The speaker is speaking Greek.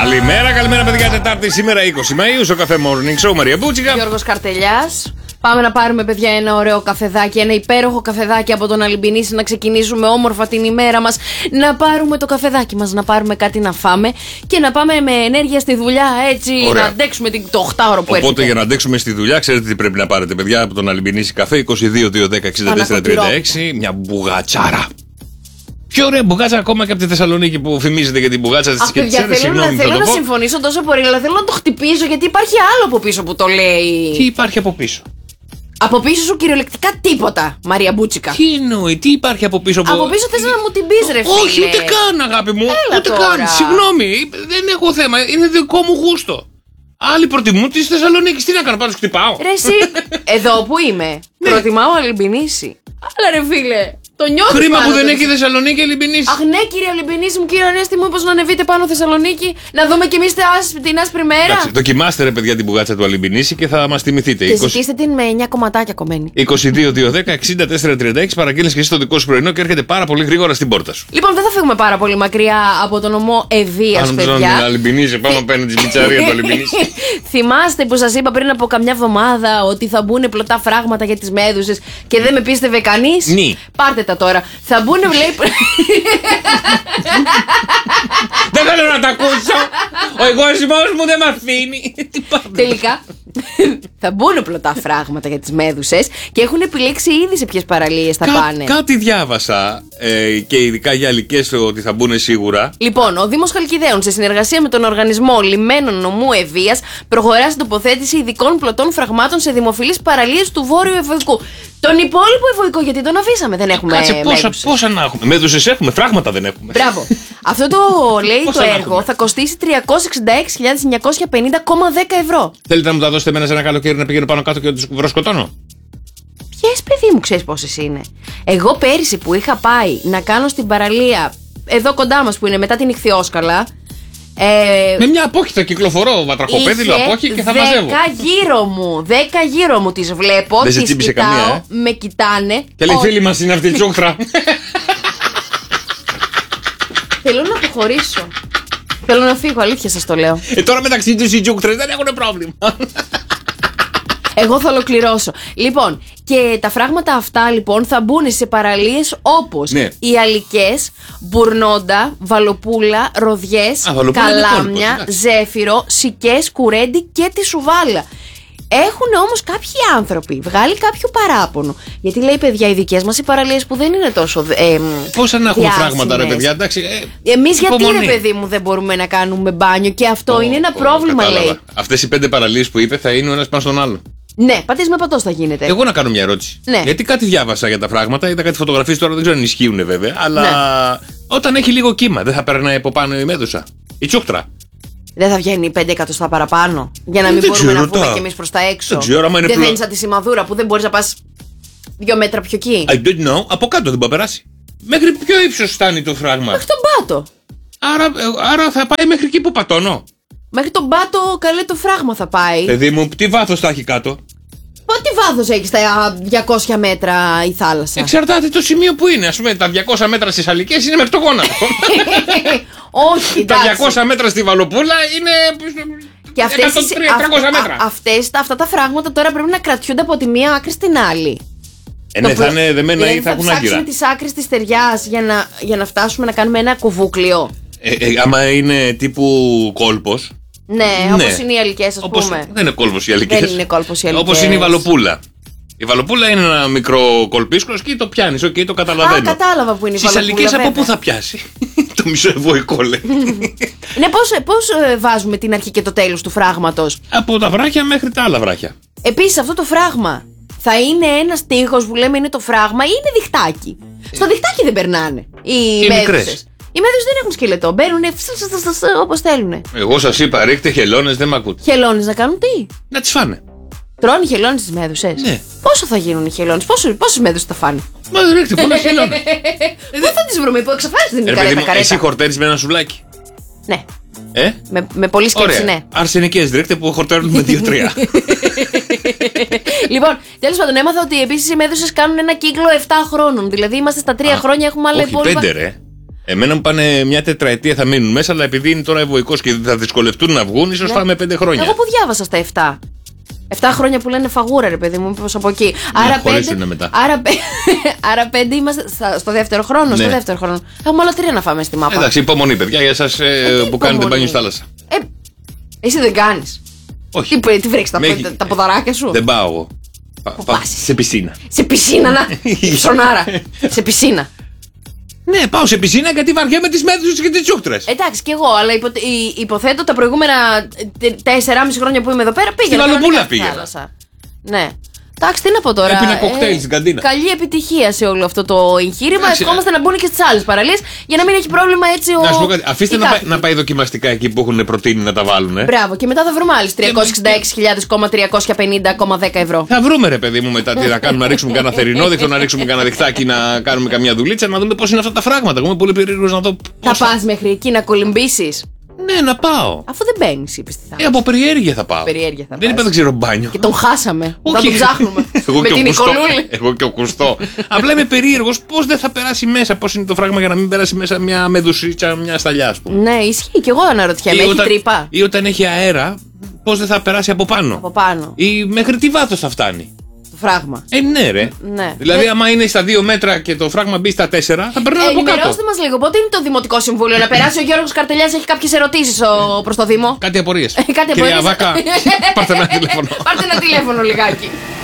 Καλημέρα παιδιά, Τετάρτη σήμερα 20 Μαΐου στο Cafe Morning Show. Μαρία Μπούτσικα. Γιώργος Καρτελιάς. Πάμε να πάρουμε, παιδιά, ένα ωραίο καφεδάκι, ένα υπέροχο καφεδάκι από τον Αλυμπινίση, να ξεκινήσουμε όμορφα την ημέρα μας, να πάρουμε το καφεδάκι μας, να πάρουμε κάτι να φάμε και να πάμε με ενέργεια στη δουλειά, έτσι. Ωραία. Να αντέξουμε το 8ωρο που έρχεται. Οπότε για να αντέξουμε στη δουλειά, ξέρετε τι πρέπει να πάρετε, παιδιά, από τον Αλυμπινίση καφέ 22-210-64-36, μια μπουγατσάρα. Πιο ωραία μπουγάτσα ακόμα και από τη Θεσσαλονίκη που φημίζεται για την μπουγάτσα τη Κερτσέρας. Θέλω να συμφωνήσω τόσο πολύ, αλλά θέλω να το χτυπήσω γιατί υπάρχει άλλο από πίσω που το λέει. Τι υπάρχει από πίσω? Από πίσω σου κυριολεκτικά τίποτα, Μαρία Μπούτσικα. Τι εννοεί, τι υπάρχει από πίσω? Από πίσω θες να μου την πεις, ρε φίλε? Όχι, ούτε καν, αγάπη μου. Έλα ούτε τώρα. καν. Συγγνώμη, δεν έχω θέμα. Είναι δικό μου γούστο. Άλλοι προτιμούν τη Θεσσαλονίκη. Τι να κάνω, πάντως χτυπάω. Ρε εσύ, εδώ που είμαι, προτιμάω Αλυμπινίση. Αλλά ρε φίλε, το νιώθεις. Κρίμα που δεν έχει Θεσσαλονίκη Αλυμπινίση. Αχ ναι, κύριε Αλυμπινίση μου, κύριε Ανέστη μου, πώς να ανεβείτε πάνω Θεσσαλονίκη, να δούμε κι εμείς την άσπρη μέρα. Εντάξει, δοκιμάστε ρε παιδιά την μπουγάτσα του Αλυμπινίση και θα μας τιμηθείτε. Και ζητήστε την με 9 κομματάκια κομμένη. 22-210-64-36, παραγγείλεις και εσύ το δικό σου πρωινό και έρχεται πάρα πολύ γρήγορα στην πόρτα σου. Λοιπόν, δεν θα φύγουμε πάρα πολύ μακριά από τον ομό Ευβίας, παιδιά. Αν ψώνει Αλυμπινίση, πάμε παίρνει τη πιτσαρία του Αλυμπινίση. Θυμάστε που σας είπα πριν από καμιά εβδομάδα ότι θα μπουν πλωτά φράγματα για τις μέδουσες και δεν με πίστευε κανείς? Ναι. Πάρτε τα τώρα. Θα μπουν, λέει. Δεν θέλω να τα ακούσω. Ο εγωισμός μου δεν με αφήνει. Τελικά θα μπουν πλωτά φράγματα για τις μέδουσες και έχουν επιλέξει ήδη σε ποιες παραλίες θα πάνε. Κάτι διάβασα και ειδικά για αλικές ότι θα μπουν σίγουρα. Λοιπόν, ο Δήμος Χαλκιδαίων σε συνεργασία με τον Οργανισμό Λιμένων Νομού Ευβίας προχωρά στην τοποθέτηση ειδικών πλωτών φραγμάτων σε δημοφιλείς παραλίες του Βόρειου Ευωικού. Τον υπόλοιπο Ευωικό γιατί τον αφήσαμε, δεν έχουμε μέδουσες. Πόσα να έχουμε? Μέδουσες έχουμε, φράγματα δεν έχουμε. Μπράβο. Αυτό το λέει το έργο θα κοστίσει 366.950,10 ευρώ. Θέλετε να μου τα δώσετε εμένα σε ένα καλοκαίρι να πηγαίνω πάνω κάτω και να τους βροσκοτώνω? Ποιες, παιδί μου, ξέρεις πόσες είναι? Εγώ πέρυσι που είχα πάει να κάνω στην παραλία εδώ κοντά μας που είναι μετά την Ιχθυόσκαλα. Με μια απόχη θα κυκλοφορώ βατραχοπέδιλο απόχη και θα μαζεύω. 10 γύρω μου τις βλέπω. Δεν σε τσίπησε καμία, με κοιτάνε. Και λέει φίλοι μας είναι αυτή η τσούχτρα. Θέλω να αποχωρήσω. Θέλω να φύγω, αλήθεια σας το λέω. Τώρα μεταξύ τους οι τσούχτρες δεν έχουν πρόβλημα. Εγώ θα ολοκληρώσω. Λοιπόν, και τα φράγματα αυτά λοιπόν θα μπουν σε παραλίες όπως οι Αλικές, Μπουρνόντα, Βαλοπούλα, Ροδιές, Καλάμια, Ζέφυρο, Σικές, Κουρέντι και τη Σουβάλα. Έχουν όμως κάποιοι άνθρωποι βγάλει κάποιο παράπονο. Γιατί λέει, παιδιά, οι δικές μας οι παραλίες που δεν είναι τόσο πόσα να έχουμε φράγματα, ρε παιδιά, εντάξει. Εμείς γιατί, ρε παιδί μου, δεν μπορούμε να κάνουμε μπάνιο? Και αυτό είναι ένα πρόβλημα, κατάλαβα. λέει. Αυτές οι 5 παραλίες που είπε θα είναι ο ένας πάνω στον άλλο. Ναι, πατής με πατός θα γίνεται. Εγώ να κάνω μια ερώτηση. Ναι. Γιατί κάτι διάβασα για τα φράγματα, είδα κάτι φωτογραφίες τώρα, δεν ξέρω αν ισχύουν βέβαια. Αλλά όταν έχει λίγο κύμα, δεν θα περνάει από πάνω η μέδουσα? Η τσούχτρα. Δεν θα βγαίνει 5 εκατοστά παραπάνω? Για να μην μπορούμε να βγούμε κι εμείς προς τα έξω? Δεν είναι σαν τη Σημαδούρα που δεν μπορείς να πας 2 μέτρα πιο εκεί. I don't know. Από κάτω δεν μπορεί να περάσει. Μέχρι ποιο ύψος φτάνει το φράγμα? Μέχρι τον πάτο. Άρα θα πάει μέχρι εκεί που πατώνω. Μέχρι τον πάτο, καλέ, το φράγμα θα πάει. Παιδί μου, τι βάθος θα έχει κάτω? Τι βάθος έχει στα 200 μέτρα η θάλασσα? Εξαρτάται το σημείο που είναι. Ας πούμε, τα 200 μέτρα στις Αλικές είναι μέχρι το γόνατο. Όχι, τα 200 μέτρα στη Βαλοπούλα είναι. Και 300 μέτρα. Αυτά τα φράγματα τώρα πρέπει να κρατιούνται από τη μία άκρη στην άλλη. Ναι, θα είναι δεμένα ή θα έχουν άγκυρα. Θα ψάξουμε τις άκρες της ταιριάς για να φτάσουμε να κάνουμε ένα κουβούκλιο. Άμα είναι τύπου κόλπος. Ναι, όπως είναι οι Αλικές, ας πούμε. Δεν είναι κόλπος οι Αλικές. Δεν είναι κόλπος οι Αλικές. Όπως είναι η Βαλοπούλα. Η Βαλοπούλα είναι ένα μικρό κολπίσκος και το πιάνεις, το καταλαβαίνω. Κατάλαβα που είναι η Βαλοπούλα. Στις Αλικές από πού θα πιάσει? Το μισό Ευωικό λέει. Ναι, πώς βάζουμε την αρχή και το τέλος του φράγματος? Από τα βράχια μέχρι τα άλλα βράχια. Επίσης αυτό το φράγμα θα είναι ένας τείχος που λέμε είναι το φράγμα ή είναι διχτάκι? Στο διχτάκι δεν περνάνε οι μέδουσες. Οι μέδουσες δεν έχουν σκελετό, μπαίνουν όπως θέλουν. Εγώ σας είπα, ρίχτε χελώνες, δεν μ' ακούτε. Χελώνες να κάνουν τι? Να τις φάνε. Τρώνε οι χελώνες τις μέδουσες? Ναι. Πόσο θα γίνουν οι χελώνες, πόσες μέδουσες θα φάνε? Μα δεν ρίχτε πολλές χελώνες. Πού θα τις βρούμε, που εξαφάνισε την καρέτα? Εσύ χορταίνεις με ένα σουβλάκι? Ναι. Με πολλή σκέψη, ναι. Αρσενικές ρίχτε που χορταίνουν με 2-3. Λοιπόν, τέλος πάντων, έμαθα ότι επίσης οι μέδουσες κάνουν ένα κύκλο 7 χρόνων. Δηλαδή είμαστε στα 3 χρόνια, έχουμε άλλα υπόλοιπα. 5 ρε. Εμένα μου πάνε μια τετραετία θα μείνουν μέσα, αλλά επειδή είναι τώρα ευωικός και θα δυσκολευτούν να βγουν, ίσως φάμε 5 χρόνια. Εγώ που διάβασα στα 7. 7 χρόνια που λένε φαγούρα, ρε παιδί μου, μήπως από εκεί. Άρα 5. Μετά. Άρα 5 είμαστε στο δεύτερο χρόνο. Ναι. Στο δεύτερο χρόνο. Έχουμε άλλα 3 να φάμε στη μάπα. Εντάξει, υπομονή, παιδιά, για εσάς που κάνετε μπάνιο στη θάλασσα. Εσύ δεν κάνεις. Όχι. Τι βρέξεις τα ποδαράκια σου. Δεν πάω εγώ. Σε πισίνα. Σε πισίνα, να. Ψωνάρα. Σε πισίνα. Ναι, πάω σε πισίνα γιατί βαριέμαι τις μέδουσες και τις τσούχτρες. Εντάξει, κι εγώ, αλλά υποθέτω τα προηγούμενα 4,5 χρόνια που είμαι εδώ πέρα πήγαινα. Στη Βαλοπούλα πήγαινα. Ναι. Εντάξει, τι να πω τώρα. Έπινα κοκτέιλ στην καντίνα. Καλή επιτυχία σε όλο αυτό το εγχείρημα. Ευχόμαστε να μπουν και στις άλλες παραλίες για να μην έχει πρόβλημα έτσι ο. Να σου πω κάτι. Αφήστε να πάει δοκιμαστικά εκεί που έχουν προτείνει να τα βάλουν. Μπράβο, και μετά θα βρούμε άλλες 366.350,10 ευρώ. Θα βρούμε, ρε παιδί μου, μετά τι να κάνουμε. Να ρίξουμε κανένα θερινόδεικτο, να ρίξουμε κανένα διχτάκι, να κάνουμε καμιά δουλίτσα, να δούμε πώς είναι αυτά τα φράγματα. Εγώ είμαι πολύ περίεργος να δω. Θα πας μέχρι εκεί να κολυμπήσεις. Ναι, να πάω. Αφού δεν μπαίνεις, είπες τι θα. Από περιέργεια θα πάω. Δεν είπα δεν ξέρω μπάνιο. Και τον χάσαμε. Θα τον ψάχνουμε. Με την Νικολούλη. Εγώ και ο Κουστό. Απλά είμαι περίεργος πώς δεν θα περάσει μέσα. Πώς είναι το φράγμα για να μην περάσει μέσα μια μεδουσίτσα, μια σταλιά, ας πούμε. Ναι, ισχύει. Και εγώ αναρωτιέμαι. Έχει τρύπα. Ή όταν έχει αέρα, πώς δεν θα περάσει από πάνω. Από πάνω. Ή μέχρι τι βάθος θα φτάνει. Το φράγμα. Ναι, ρε. Ναι. Δηλαδή, άμα είναι στα 2 μέτρα και το φράγμα μπει στα 4, θα περνάει από κάτω. Ενημερώστε μας λίγο, πότε είναι το Δημοτικό Συμβούλιο να περάσει. Ο Γιώργος Καρτελιάς έχει κάποιες ερωτήσεις προς το Δήμο. Κάτι απορίες. Κυρία Βάκα, πάρτε ένα τηλέφωνο. Πάρτε ένα τηλέφωνο λιγάκι.